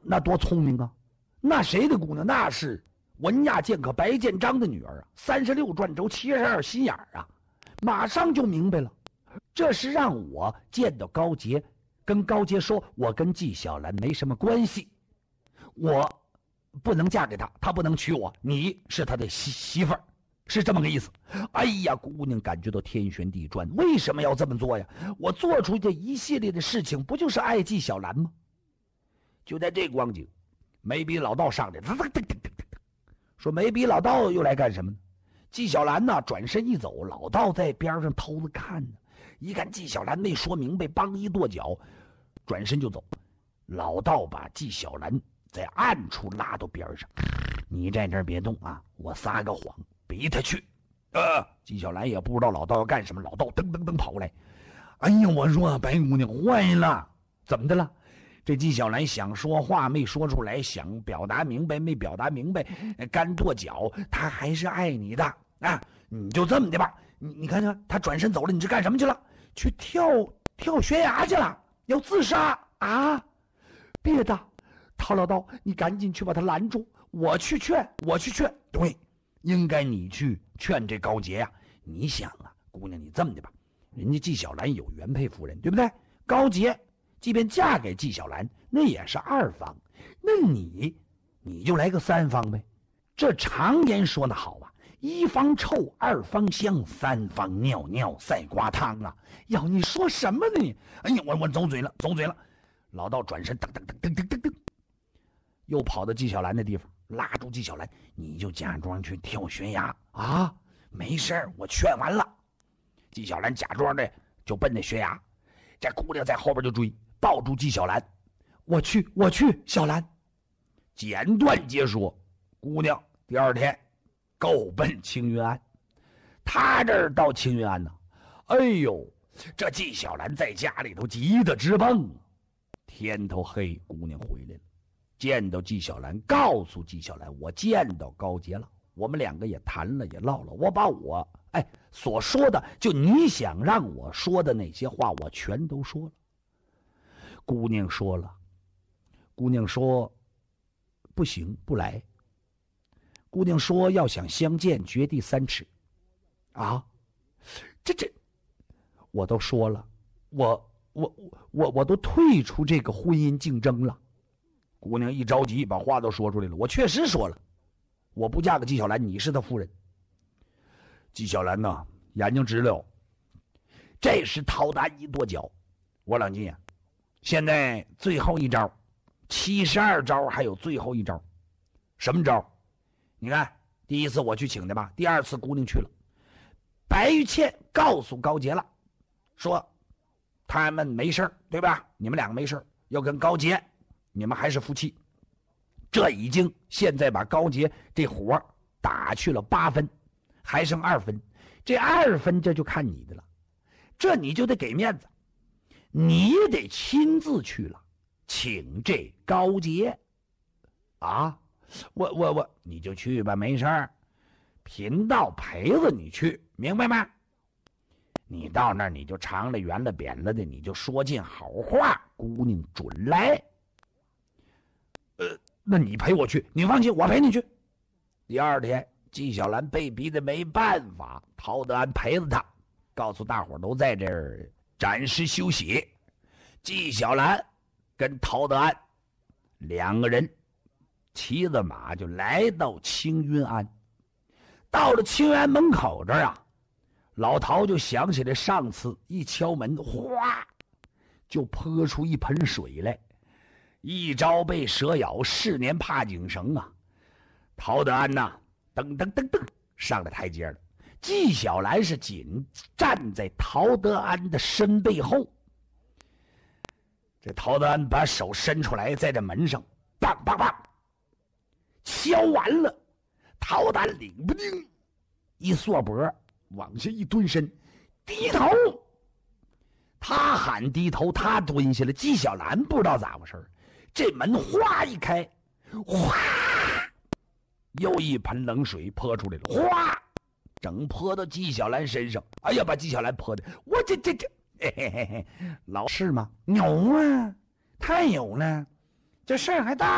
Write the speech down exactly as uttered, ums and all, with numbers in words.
那多聪明啊！那谁的姑娘？那是文亚剑客白建章的女儿啊，三十六转轴，七十二心眼啊！马上就明白了，这是让我见到高洁，跟高洁说，我跟纪晓岚没什么关系，我不能嫁给他，他不能娶我，你是他的媳媳妇儿，是这么个意思。哎呀，姑娘感觉到天旋地转，为什么要这么做呀？我做出这一系列的事情，不就是爱纪晓岚吗？就在这光景，眉笔老道上来，说眉笔老道又来干什么呢？纪晓岚呢转身一走，老道在边上偷着看呢，一看纪晓岚没说明白，梆一跺脚，转身就走。老道把纪晓岚在暗处拉到边上，你在这儿别动啊，我撒个谎逼他去。呃，纪晓岚也不知道老道要干什么，老道噔噔噔跑过来。哎呀，我说白姑娘坏了，怎么的了？这纪晓岚想说话没说出来，想表达明白没表达明白，干跺脚，他还是爱你的啊！你就这么的吧，你你看看他转身走了，你这干什么去了？去跳跳悬崖去了，要自杀啊！别的，陶老道，你赶紧去把他拦住，我去劝，我去劝。对，应该你去劝这高洁呀、啊。你想啊，姑娘，你这么的吧，人家纪晓岚有原配夫人，对不对？高洁即便嫁给纪晓岚，那也是二房，那你你就来个三房呗。这常言说得好啊，一方臭，二方香，三方尿尿赛瓜汤啊！呀，你说什么呢你？哎呀，我我走嘴了，走嘴了。老道转身，噔噔噔噔噔噔噔，又跑到纪晓岚的地方，拉住纪晓岚，你就假装去跳悬崖啊！没事儿，我劝完了。纪晓岚假装的就奔那悬崖，这姑娘在后边就追。抱住纪晓岚，我去，我去，小岚。简短截说，姑娘第二天够奔青云庵。他这儿到青云庵呢，哎呦，这纪晓岚在家里头急得直蹦。天头黑，姑娘回来了，见到纪晓岚，告诉纪晓岚，我见到高洁了，我们两个也谈了，也唠了，我把我哎所说的，就你想让我说的那些话，我全都说了。姑娘说了，姑娘说不行，不来。姑娘说要想相见，掘地三尺。啊，这这，我都说了，我我我我都退出这个婚姻竞争了。姑娘一着急，把话都说出来了。我确实说了，我不嫁给纪晓岚，你是他夫人。纪晓岚呢，眼睛直溜。这时陶达一跺脚，我冷静呀。现在最后一招，七十二招还有最后一招，什么招？你看，第一次我去请的吧，第二次姑娘去了，白玉倩告诉高洁了，说他们没事对吧？你们两个没事要跟高洁，你们还是夫妻。这已经现在把高洁这火打去了八分，还剩二分，这二分这就看你的了，这你就得给面子。你也得亲自去了，请这高洁啊！我我我，你就去吧，没事儿。贫道陪着你去，明白吗？你到那儿你就长了圆了扁了的，你就说尽好话，姑娘准来。呃，那你陪我去，你放心，我陪你去。第二天，纪晓岚被逼的没办法，陶德安陪着他，告诉大伙都在这儿暂时休息。纪晓岚跟陶德安两个人骑着马就来到青云庵。到了青云庵门口这儿啊，老陶就想起来上次一敲门，哗，就泼出一盆水来。一朝被蛇咬，十年怕井绳啊！陶德安呐，噔噔噔噔上了台阶了。纪晓岚是紧站在陶德安的身背后。这陶德安把手伸出来，在这门上，梆梆梆，敲完了。陶德安领不丁一缩脖，往下一蹲身，低头。他喊低头，他蹲下了。纪晓岚不知道咋回事，这门哗一开，哗，又一盆冷水泼出来了，哗，整泼到纪晓岚身上。哎呀，把纪晓岚泼的，我这这这，嘿嘿嘿嘿，老是吗？牛啊，太牛了，这事儿还大。